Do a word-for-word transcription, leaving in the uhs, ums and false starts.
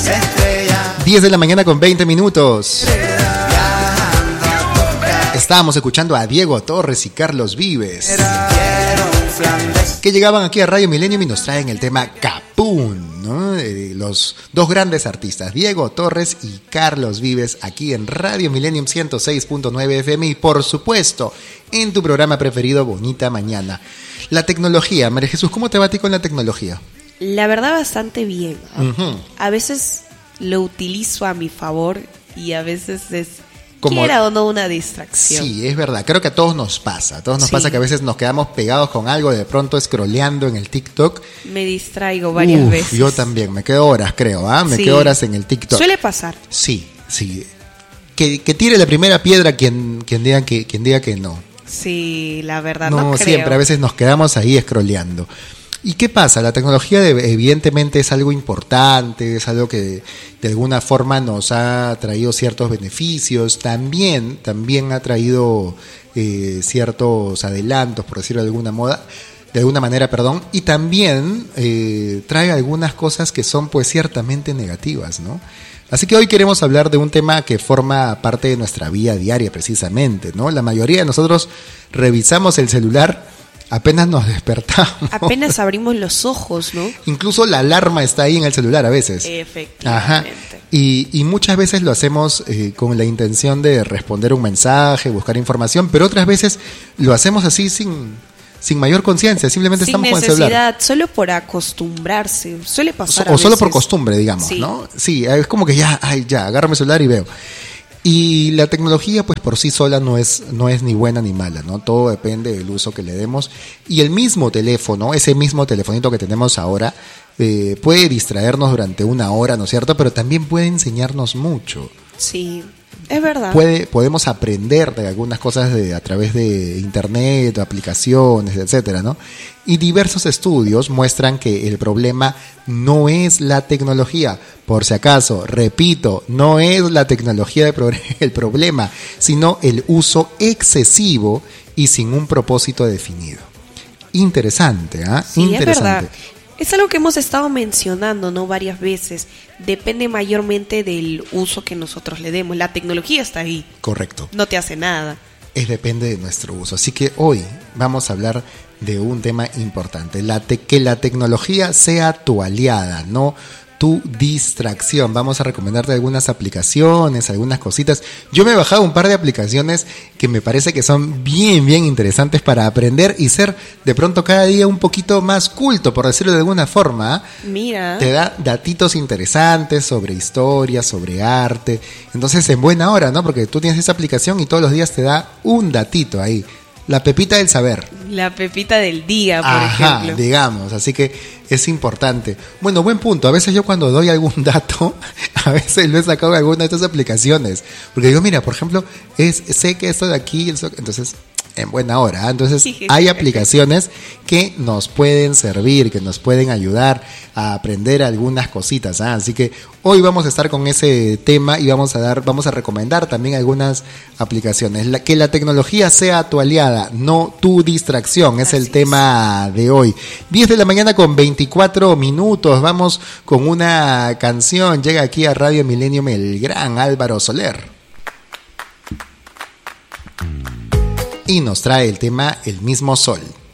diez de la mañana con veinte minutos. Estábamos escuchando a Diego Torres y Carlos Vives, que llegaban aquí a Radio Millennium y nos traen el tema Capún, ¿no? Eh, los dos grandes artistas, Diego Torres y Carlos Vives, aquí en Radio Millennium ciento seis punto nueve F M y, por supuesto, en tu programa preferido, Bonita Mañana. La tecnología, María Jesús, ¿cómo te va a ti con la tecnología? La verdad, bastante bien. Uh-huh. A veces lo utilizo a mi favor y a veces es, Como, quiera o no, una distracción. Sí, es verdad. Creo que a todos nos pasa. A todos nos sí. pasa que a veces nos quedamos pegados con algo, de pronto scrolleando en el TikTok. Me distraigo varias Uf, veces. Yo también. Me quedo horas, creo. ¿ah? Me sí. quedo horas en el TikTok. Suele pasar. Sí, sí. Que, que tire la primera piedra quien, quien, diga que, quien diga que no. Sí, la verdad, no, no creo. Siempre. A veces nos quedamos ahí scrolleando. ¿Y qué pasa? La tecnología evidentemente es algo importante, es algo que de alguna forma nos ha traído ciertos beneficios, también, también ha traído eh, ciertos adelantos, por decirlo de alguna moda, de alguna manera, perdón, y también eh, trae algunas cosas que son pues ciertamente negativas, ¿no? Así que hoy queremos hablar de un tema que forma parte de nuestra vida diaria precisamente, ¿no? La mayoría de nosotros revisamos el celular apenas nos despertamos. Apenas abrimos los ojos, ¿no? Incluso la alarma está ahí en el celular a veces. Efectivamente. Ajá. Y, y muchas veces lo hacemos eh, con la intención de responder un mensaje, buscar información, pero otras veces lo hacemos así sin, sin mayor conciencia, simplemente sin estamos con el celular. Sin necesidad, solo por acostumbrarse, suele pasar O, a o solo veces. por costumbre, digamos, sí. ¿no? Sí, es como que ya, ay, ya, agarro mi celular y veo. Y la tecnología, pues por sí sola no es, no es ni buena ni mala, ¿no? Todo depende del uso que le demos. Y el mismo teléfono, ese mismo telefonito que tenemos ahora, eh, puede distraernos durante una hora, ¿no es cierto? Pero también puede enseñarnos mucho. Sí, es verdad. Puede, podemos aprender de algunas cosas de, a través de internet, aplicaciones, etcétera, ¿no? Y diversos estudios muestran que el problema no es la tecnología. Por si acaso, repito, no es la tecnología el problema, sino el uso excesivo y sin un propósito definido. Interesante, ¿ah? ¿eh? Sí, Interesante. es verdad. Es algo que hemos estado mencionando, ¿no? Varias veces. Depende mayormente del uso que nosotros le demos. La tecnología está ahí. Correcto. No te hace nada. Es depende de nuestro uso. Así que hoy vamos a hablar de un tema importante. La te- que la tecnología sea tu aliada, no tu distracción. Vamos a recomendarte algunas aplicaciones, algunas cositas. Yo me he bajado un par de aplicaciones que me parece que son bien, bien interesantes para aprender y ser de pronto cada día un poquito más culto, por decirlo de alguna forma. Mira. Te da datitos interesantes sobre historia, sobre arte. Entonces, en buena hora, ¿no? Porque tú tienes esa aplicación y todos los días te da un datito ahí. La pepita del saber. La pepita del día, por Ajá, ejemplo. digamos, así que es importante. Bueno, buen punto. A veces yo cuando doy algún dato, a veces lo he sacado de alguna de estas aplicaciones. Porque digo, mira, por ejemplo, es sé que esto de aquí, entonces, en buena hora. Entonces, Sí, sí, hay sí. aplicaciones que nos pueden servir, que nos pueden ayudar a aprender algunas cositas. ¿ah? Así que hoy vamos a estar con ese tema y vamos a dar, vamos a recomendar también algunas aplicaciones. La, que la tecnología sea tu aliada, no tu distracción, es Así el tema de hoy. diez de la mañana con veinticuatro minutos. Vamos con una canción. Llega aquí a Radio Millennium el gran Álvaro Soler. Y nos trae el tema El mismo sol.